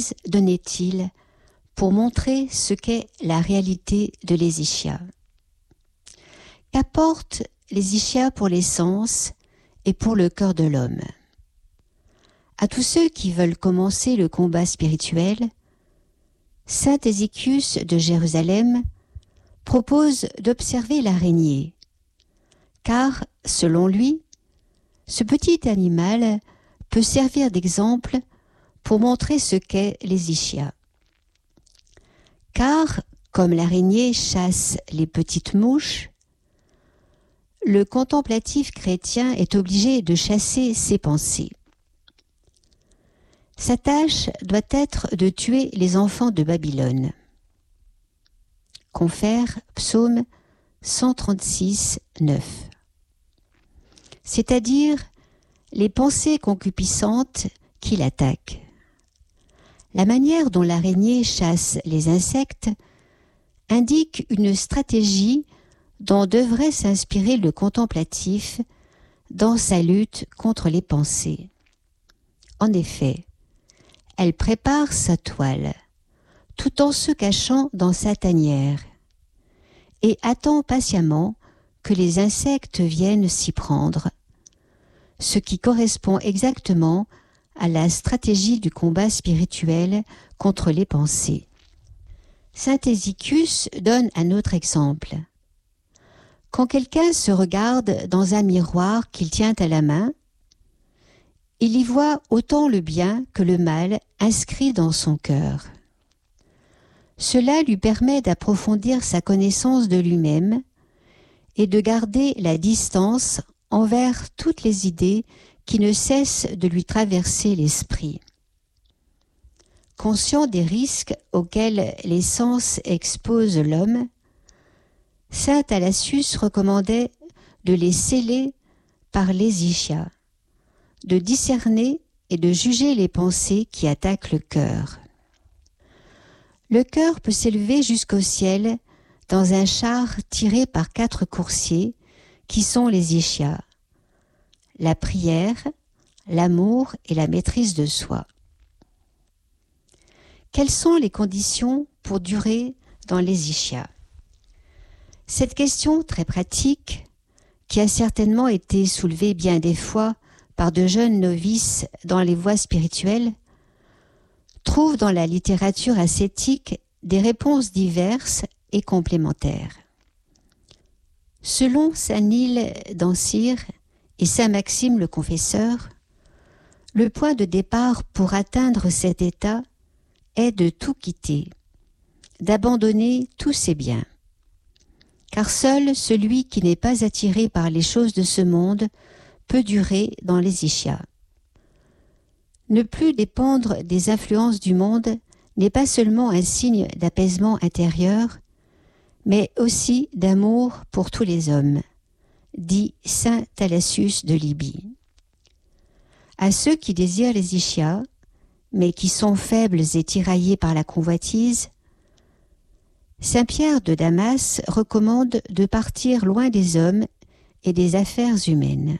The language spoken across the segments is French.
analyse donnait-il pour montrer ce qu'est la réalité de l'hésychia? Qu'apporte l'hésychia pour les sens et pour le cœur de l'homme? À tous ceux qui veulent commencer le combat spirituel, saint Ézéchius de Jérusalem propose d'observer l'araignée, car, selon lui, ce petit animal peut servir d'exemple pour montrer ce qu'est l'hésychia. Car, comme l'araignée chasse les petites mouches, le contemplatif chrétien est obligé de chasser ses pensées. Sa tâche doit être de tuer les enfants de Babylone. Confère Psaume 136, 9. C'est-à-dire les pensées concupiscentes qui l'attaquent. La manière dont l'araignée chasse les insectes indique une stratégie dont devrait s'inspirer le contemplatif dans sa lutte contre les pensées. En effet, elle prépare sa toile, tout en se cachant dans sa tanière, et attend patiemment que les insectes viennent s'y prendre, ce qui correspond exactement à la stratégie du combat spirituel contre les pensées. Saint Ézéchius donne un autre exemple. Quand quelqu'un se regarde dans un miroir qu'il tient à la main, il y voit autant le bien que le mal inscrit dans son cœur. Cela lui permet d'approfondir sa connaissance de lui-même et de garder la distance envers toutes les idées qui ne cessent de lui traverser l'esprit. Conscient des risques auxquels les sens exposent l'homme, saint Thalassius recommandait de les sceller par l'hésychia, de discerner et de juger les pensées qui attaquent le cœur. Le cœur peut s'élever jusqu'au ciel dans un char tiré par 4 coursiers qui sont les ischias, la prière, l'amour et la maîtrise de soi. Quelles sont les conditions pour durer dans les ischias? Cette question très pratique, qui a certainement été soulevée bien des fois par de jeunes novices dans les voies spirituelles, trouve dans la littérature ascétique des réponses diverses et complémentaires. Selon saint Nil d'Ancire et saint Maxime le Confesseur, le point de départ pour atteindre cet état est de tout quitter, d'abandonner tous ses biens. Car seul celui qui n'est pas attiré par les choses de ce monde peut durer dans les ischias. Ne plus dépendre des influences du monde n'est pas seulement un signe d'apaisement intérieur, mais aussi d'amour pour tous les hommes, dit saint Thalassius de Libye. À ceux qui désirent les ischias, mais qui sont faibles et tiraillés par la convoitise, saint Pierre de Damas recommande de partir loin des hommes et des affaires humaines.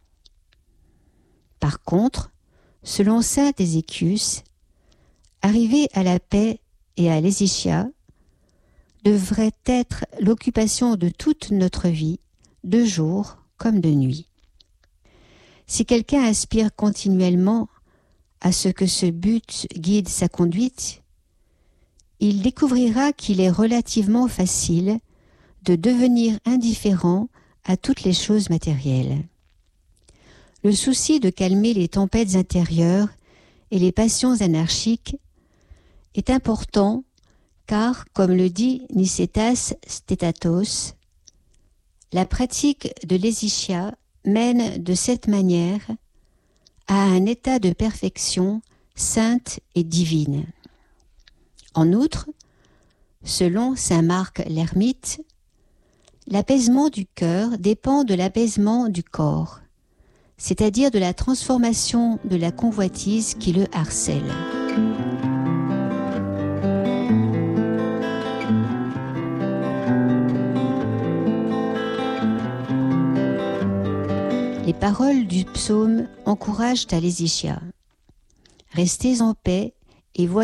Par contre, selon saint Ézéchius, arriver à la paix et à l'hésychia devrait être l'occupation de toute notre vie, de jour comme de nuit. Si quelqu'un aspire continuellement à ce que ce but guide sa conduite, il découvrira qu'il est relativement facile de devenir indifférent à toutes les choses matérielles. Le souci de calmer les tempêtes intérieures et les passions anarchiques est important car, comme le dit Nicétas Stétatos, la pratique de l'hésychia mène de cette manière à un état de perfection sainte et divine. En outre, selon saint Marc l'Ermite, l'apaisement du cœur dépend de l'apaisement du corps, c'est-à-dire de la transformation de la convoitise qui le harcèle. Les paroles du psaume encouragent à l'hésychia. Restez en paix et voyez